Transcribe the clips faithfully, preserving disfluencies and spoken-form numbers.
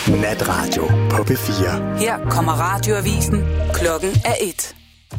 Natradio på P fire. Her kommer radioavisen. Klokken er et.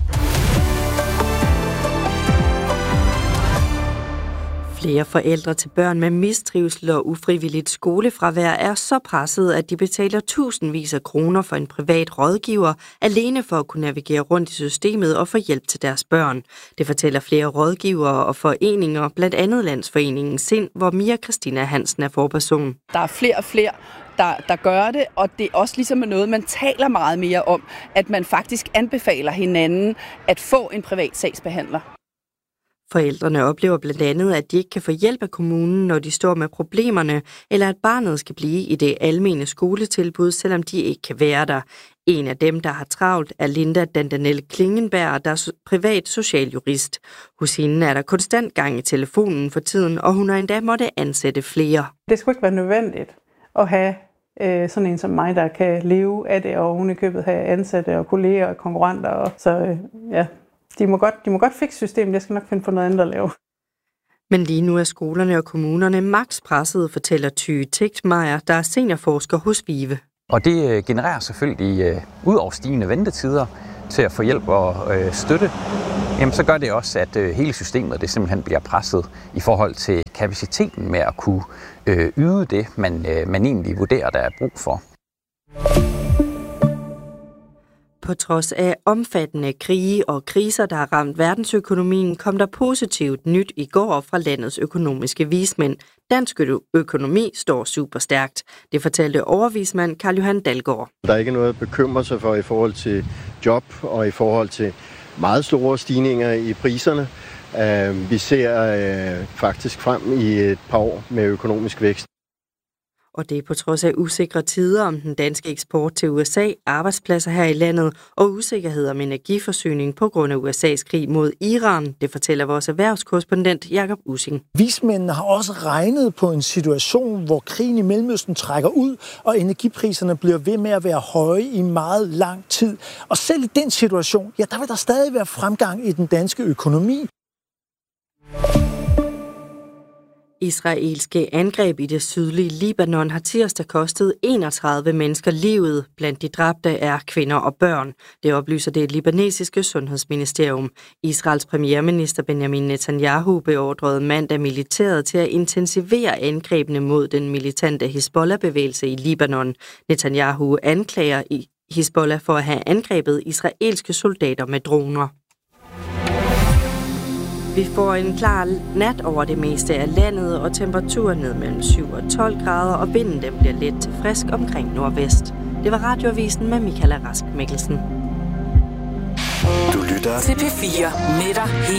Flere forældre til børn med mistrivsel og ufrivilligt skolefravær er så pressede, at de betaler tusindvis af kroner for en privat rådgiver, alene for at kunne navigere rundt i systemet og få hjælp til deres børn. Det fortæller flere rådgivere og foreninger, blandt andet Landsforeningen Sind, hvor Mia Christina Hansen er forperson. Der er flere og flere, der, der gør det, og det er også ligesom noget, man taler meget mere om, at man faktisk anbefaler hinanden at få en privat sagsbehandler. Forældrene oplever blandt andet, at de ikke kan få hjælp af kommunen, når de står med problemerne, eller at barnet skal blive i det almene skoletilbud, selvom de ikke kan være der. En af dem, der har travlt, er Linda Dandanel Klingenberg, der er privat socialjurist. Hos hende er der konstant gang i telefonen for tiden, og hun har endda måtte ansætte flere. Det skulle ikke være nødvendigt at have øh, sådan en som mig, der kan leve af det, og hun i købet have ansatte og kolleger og konkurrenter. Og så øh, ja... De må, godt, de må godt fikse systemet, jeg skal nok finde på noget andet at lave. Men lige nu er skolerne og kommunerne maks presset, fortæller Thy Tigtmeier, der er seniorforsker hos VIVE. Og det genererer selvfølgelig uh, ud over stigende ventetider til at få hjælp og uh, støtte. Jamen, så gør det også, at uh, hele systemet det simpelthen bliver presset i forhold til kapaciteten med at kunne uh, yde det, man, uh, man egentlig vurderer, der er brug for. På trods af omfattende krige og kriser, der har ramt verdensøkonomien, kom der positivt nyt i går fra landets økonomiske vismænd. Dansk økonomi står super stærkt. Det fortalte overvismand Carl Johan Dalgaard. Der er ikke noget at bekymre sig for i forhold til job og i forhold til meget store stigninger i priserne. Vi ser faktisk frem i et par år med økonomisk vækst. Og det er på trods af usikre tider om den danske eksport til U S A, arbejdspladser her i landet og usikkerhed om energiforsyning på grund af U S A's krig mod Iran. Det fortæller vores erhvervskorrespondent Jakob Ussing. Vismændene har også regnet på en situation, hvor krigen i Mellemøsten trækker ud, og energipriserne bliver ved med at være høje i meget lang tid. Og selv i den situation, ja, der vil der stadig være fremgang i den danske økonomi. Israelske angreb i det sydlige Libanon har tirsdag kostet enogtredive mennesker livet. Blandt de dræbte er kvinder og børn. Det oplyser det libanesiske sundhedsministerium. Israels premierminister Benjamin Netanyahu beordrede mandag militæret til at intensivere angrebene mod den militante Hizbollah-bevægelse i Libanon. Netanyahu anklager Hizbollah for at have angrebet israelske soldater med droner. Vi får en klar nat over det meste af landet, og temperaturen ned mellem syv og tolv grader, og vinden den bliver let til frisk omkring nordvest. Det var Radioavisen med Michaela Rask Mikkelsen. Du lytter til P fire med dig.